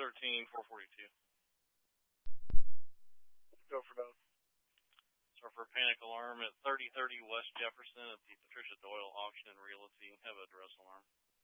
213-442. Go for those. So for panic alarm at 3030 West Jefferson at the Patricia Doyle Auction and Realty, have a address alarm.